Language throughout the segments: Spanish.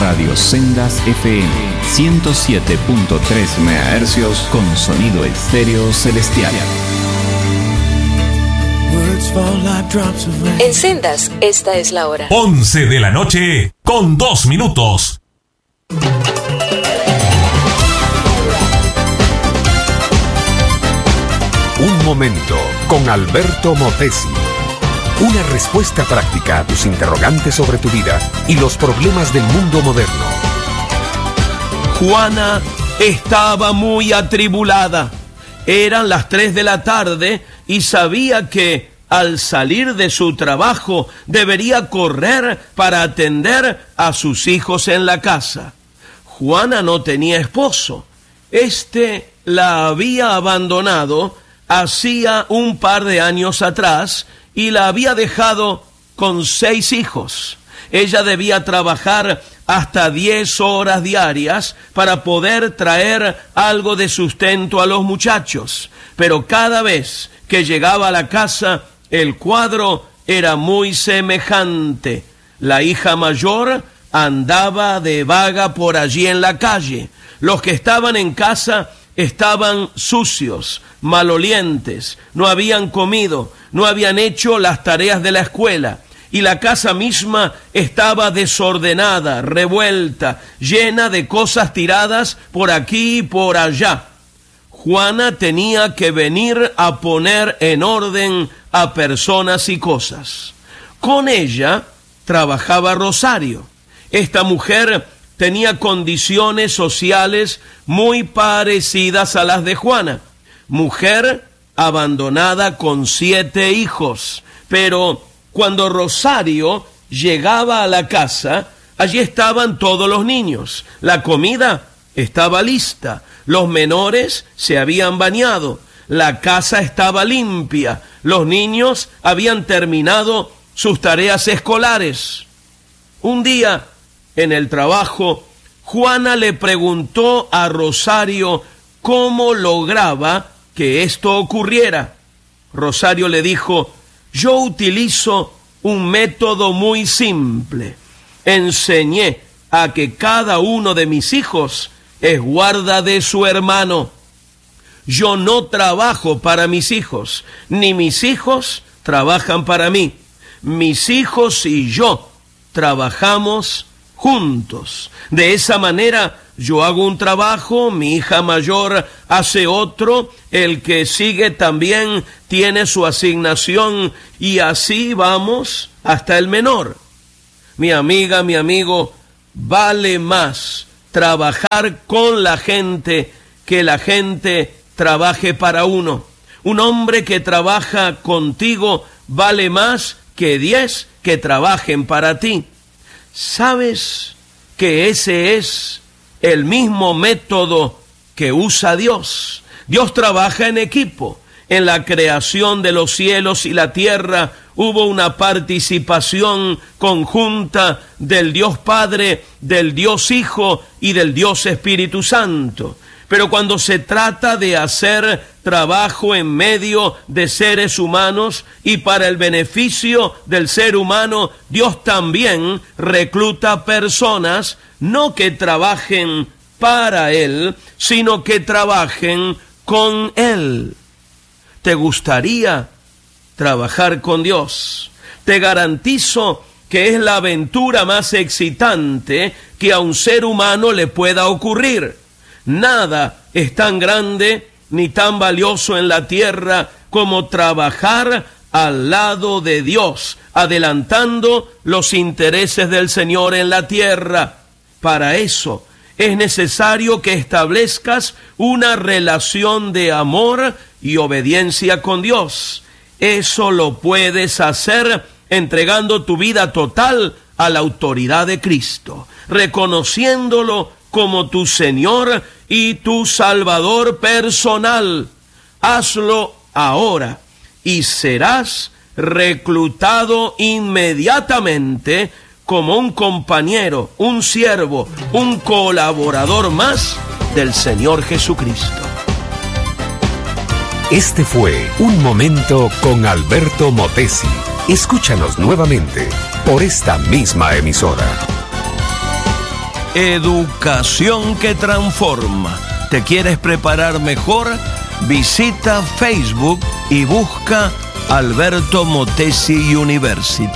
Radio Sendas FM 107.3 MHz con sonido estéreo celestial. En Sendas, esta es la hora. 11 de la noche con 2 minutos. Un momento con Alberto Motesi. Una respuesta práctica a tus interrogantes sobre tu vida y los problemas del mundo moderno. Juana estaba muy atribulada. Eran las 3 de la tarde y sabía que al salir de su trabajo debería correr para atender a sus hijos en la casa. Juana no tenía esposo. Este la había abandonado hacía un par de años atrás y la había dejado con 6 hijos. Ella debía trabajar hasta 10 horas diarias para poder traer algo de sustento a los muchachos. Pero cada vez que llegaba a la casa, el cuadro era muy semejante. La hija mayor andaba de vaga por allí en la calle. Los que estaban en casa estaban sucios, malolientes, no habían comido, no habían hecho las tareas de la escuela, y la casa misma estaba desordenada, revuelta, llena de cosas tiradas por aquí y por allá. Juana tenía que venir a poner en orden a personas y cosas. Con ella trabajaba Rosario. Esta mujer tenía condiciones sociales muy parecidas a las de Juana. Mujer abandonada con 7 hijos. Pero cuando Rosario llegaba a la casa, allí estaban todos los niños. La comida estaba lista. Los menores se habían bañado. La casa estaba limpia. Los niños habían terminado sus tareas escolares. Un día, en el trabajo, Juana le preguntó a Rosario cómo lograba que esto ocurriera. Rosario le dijo: yo utilizo un método muy simple. Enseñé a que cada uno de mis hijos es guarda de su hermano. Yo no trabajo para mis hijos, ni mis hijos trabajan para mí. Mis hijos y yo trabajamos juntos. De esa manera yo hago un trabajo, mi hija mayor hace otro, el que sigue también tiene su asignación y así vamos hasta el menor. Mi amiga, mi amigo, vale más trabajar con la gente que la gente trabaje para uno. Un hombre que trabaja contigo vale más que 10 que trabajen para ti. ¿Sabes que ese es el mismo método que usa Dios? Dios trabaja en equipo. En la creación de los cielos y la tierra hubo una participación conjunta del Dios Padre, del Dios Hijo y del Dios Espíritu Santo. Pero cuando se trata de hacer trabajo en medio de seres humanos y para el beneficio del ser humano, Dios también recluta personas, no que trabajen para Él, sino que trabajen con Él. ¿Te gustaría trabajar con Dios? Te garantizo que es la aventura más excitante que a un ser humano le pueda ocurrir. Nada es tan grande ni tan valioso en la tierra como trabajar al lado de Dios, adelantando los intereses del Señor en la tierra. Para eso es necesario que establezcas una relación de amor y obediencia con Dios. Eso lo puedes hacer entregando tu vida total a la autoridad de Cristo, reconociéndolo como tu Señor y tu Salvador personal. Hazlo ahora y serás reclutado inmediatamente como un compañero, un siervo, un colaborador más del Señor Jesucristo. Este fue Un Momento con Alberto Motesi. Escúchanos nuevamente por esta misma emisora. educación que transforma. ¿Te quieres preparar mejor? Visita Facebook y busca Alberto Motesi University.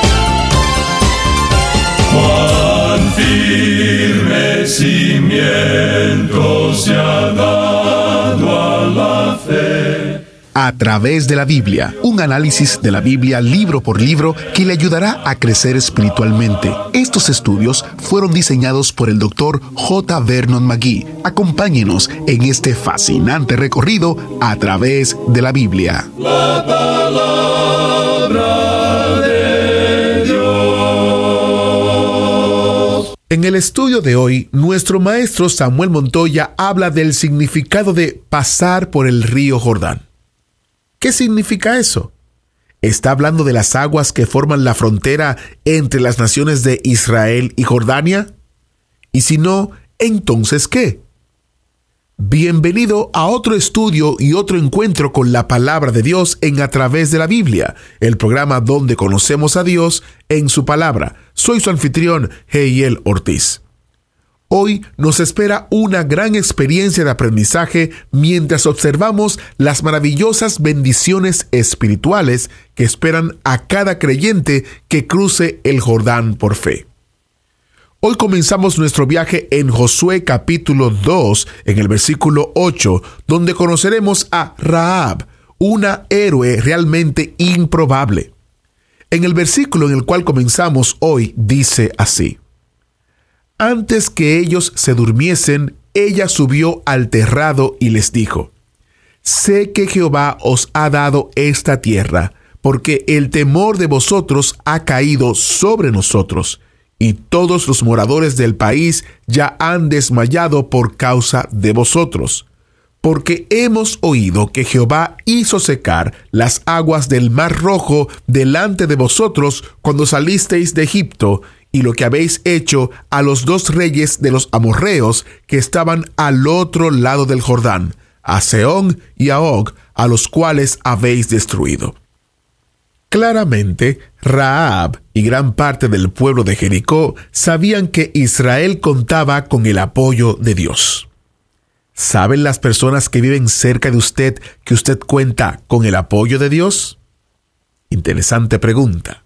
Cuán firme cimiento se ha dado a la fe. A través de la Biblia, un análisis de la Biblia libro por libro que le ayudará a crecer espiritualmente. Estos estudios fueron diseñados por el Dr. J. Vernon McGee. Acompáñenos en este fascinante recorrido a través de la Biblia. La palabra de Dios. En el estudio de hoy, nuestro maestro Samuel Montoya habla del significado de pasar por el río Jordán. ¿Qué significa eso? ¿Está hablando de las aguas que forman la frontera entre las naciones de Israel y Jordania? Y si no, ¿entonces qué? Bienvenido a otro estudio y otro encuentro con la palabra de Dios en A Través de la Biblia, el programa donde conocemos a Dios en su palabra. Soy su anfitrión, Heiel Ortiz. Hoy nos espera una gran experiencia de aprendizaje mientras observamos las maravillosas bendiciones espirituales que esperan a cada creyente que cruce el Jordán por fe. Hoy comenzamos nuestro viaje en Josué capítulo 2, en el versículo 8, donde conoceremos a Rahab, una héroe realmente improbable. En el versículo en el cual comenzamos hoy dice así: Antes que ellos se durmiesen, ella subió al terrado y les dijo: Sé que Jehová os ha dado esta tierra, porque el temor de vosotros ha caído sobre nosotros, y todos los moradores del país ya han desmayado por causa de vosotros. Porque hemos oído que Jehová hizo secar las aguas del Mar Rojo delante de vosotros cuando salisteis de Egipto, y lo que habéis hecho a los 2 reyes de los amorreos que estaban al otro lado del Jordán, a Sehón y a Og, a los cuales habéis destruido. Claramente, Rahab y gran parte del pueblo de Jericó sabían que Israel contaba con el apoyo de Dios. ¿Saben las personas que viven cerca de usted que usted cuenta con el apoyo de Dios? Interesante pregunta.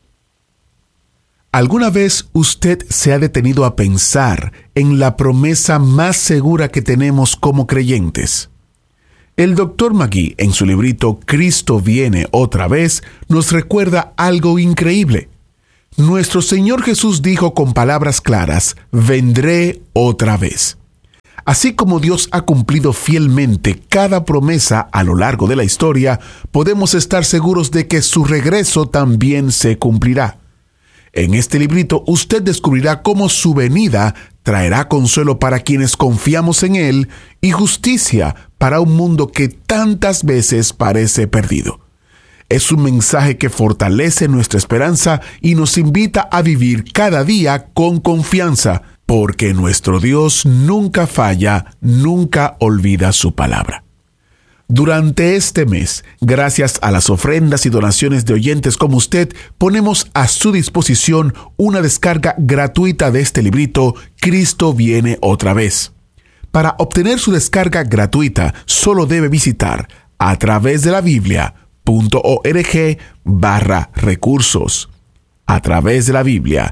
¿Alguna vez usted se ha detenido a pensar en la promesa más segura que tenemos como creyentes? El Dr. McGee, en su librito Cristo viene otra vez, nos recuerda algo increíble. Nuestro Señor Jesús dijo con palabras claras: vendré otra vez. Así como Dios ha cumplido fielmente cada promesa a lo largo de la historia, podemos estar seguros de que su regreso también se cumplirá. En este librito usted descubrirá cómo su venida traerá consuelo para quienes confiamos en Él y justicia para un mundo que tantas veces parece perdido. Es un mensaje que fortalece nuestra esperanza y nos invita a vivir cada día con confianza, porque nuestro Dios nunca falla, nunca olvida su palabra. Durante este mes, gracias a las ofrendas y donaciones de oyentes como usted, ponemos a su disposición una descarga gratuita de este librito, Cristo viene otra vez. Para obtener su descarga gratuita, solo debe visitar a través de la Biblia.org/recursos. A través de la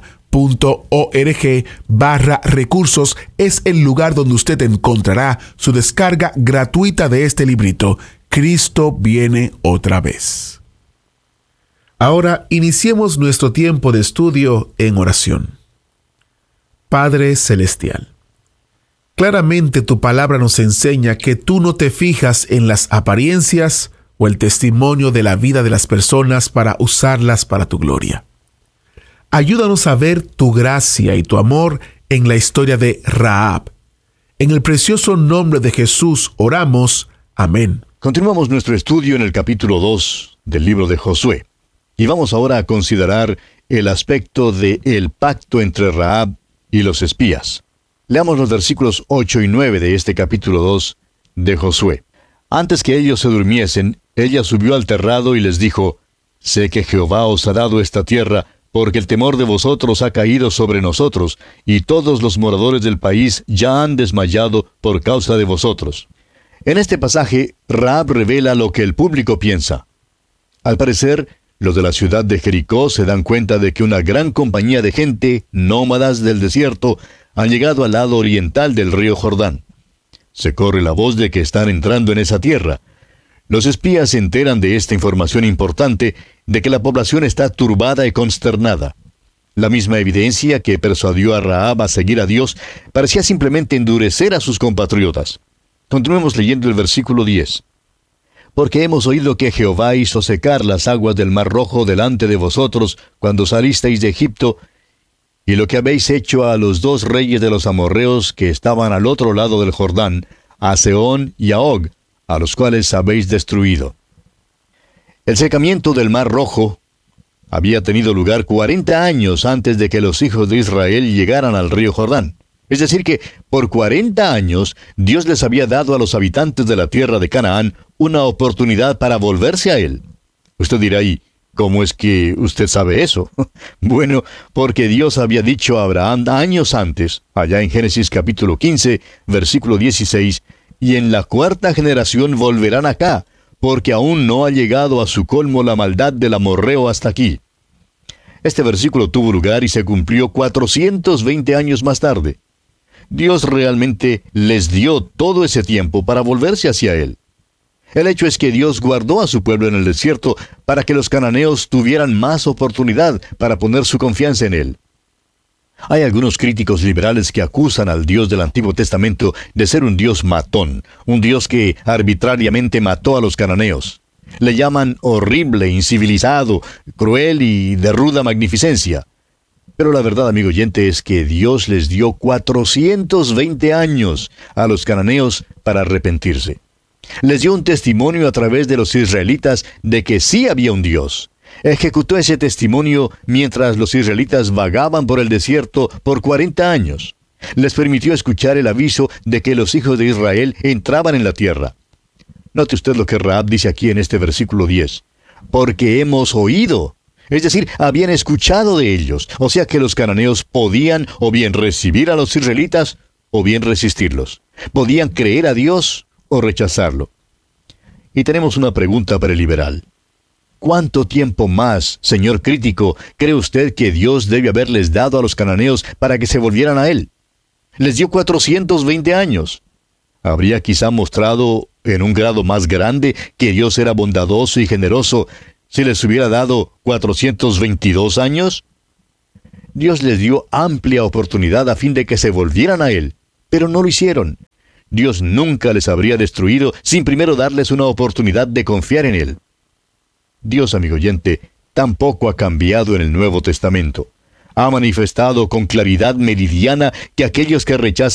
Biblia.org/recursos es el lugar donde usted encontrará su descarga gratuita de este librito, Cristo viene otra vez. Ahora iniciemos nuestro tiempo de estudio en oración. Padre Celestial, claramente tu palabra nos enseña que tú no te fijas en las apariencias o el testimonio de la vida de las personas para usarlas para tu gloria. Ayúdanos a ver tu gracia y tu amor en la historia de Rahab. En el precioso nombre de Jesús oramos. Amén. Continuamos nuestro estudio en el capítulo 2 del libro de Josué. Y vamos ahora a considerar el aspecto del pacto entre Rahab y los espías. Leamos los versículos 8 y 9 de este capítulo 2 de Josué. Antes que ellos se durmiesen, ella subió al terrado y les dijo: Sé que Jehová os ha dado esta tierra, porque el temor de vosotros ha caído sobre nosotros, y todos los moradores del país ya han desmayado por causa de vosotros. En este pasaje, Rahab revela lo que el público piensa. Al parecer, los de la ciudad de Jericó se dan cuenta de que una gran compañía de gente, nómadas del desierto, han llegado al lado oriental del río Jordán. Se corre la voz de que están entrando en esa tierra. Los espías se enteran de esta información importante, de que la población está turbada y consternada. La misma evidencia que persuadió a Rahab a seguir a Dios parecía simplemente endurecer a sus compatriotas. Continuemos leyendo el versículo 10. Porque hemos oído que Jehová hizo secar las aguas del Mar Rojo delante de vosotros cuando salisteis de Egipto, y lo que habéis hecho a los 2 reyes de los amorreos que estaban al otro lado del Jordán, a Sehón y a Og, a los cuales habéis destruido. El secamiento del Mar Rojo había tenido lugar 40 años antes de que los hijos de Israel llegaran al río Jordán. Es decir que, por 40 años, Dios les había dado a los habitantes de la tierra de Canaán una oportunidad para volverse a Él. Usted dirá, ¿y cómo es que usted sabe eso? Bueno, porque Dios había dicho a Abraham años antes, allá en Génesis capítulo 15, versículo 16, y en la 4ª generación volverán acá, porque aún no ha llegado a su colmo la maldad del amorreo hasta aquí. Este versículo tuvo lugar y se cumplió 420 años más tarde. Dios realmente les dio todo ese tiempo para volverse hacia Él. El hecho es que Dios guardó a su pueblo en el desierto para que los cananeos tuvieran más oportunidad para poner su confianza en Él. Hay algunos críticos liberales que acusan al Dios del Antiguo Testamento de ser un Dios matón, un Dios que arbitrariamente mató a los cananeos. Le llaman horrible, incivilizado, cruel y de ruda magnificencia. Pero la verdad, amigo oyente, es que Dios les dio 420 años a los cananeos para arrepentirse. Les dio un testimonio a través de los israelitas de que sí había un Dios. Ejecutó ese testimonio mientras los israelitas vagaban por el desierto por 40 años. Les permitió escuchar el aviso de que los hijos de Israel entraban en la tierra. Note usted lo que Rahab dice aquí en este versículo 10. Porque hemos oído. Es decir, habían escuchado de ellos. O sea que los cananeos podían o bien recibir a los israelitas o bien resistirlos. Podían creer a Dios o rechazarlo. Y tenemos una pregunta para el liberal. ¿Cuánto tiempo más, señor crítico, cree usted que Dios debe haberles dado a los cananeos para que se volvieran a Él? Les dio 420 años. ¿Habría quizá mostrado en un grado más grande que Dios era bondadoso y generoso si les hubiera dado 422 años? Dios les dio amplia oportunidad a fin de que se volvieran a Él, pero no lo hicieron. Dios nunca les habría destruido sin primero darles una oportunidad de confiar en Él. Dios, amigo oyente, tampoco ha cambiado en el Nuevo Testamento. Ha manifestado con claridad meridiana que aquellos que rechazan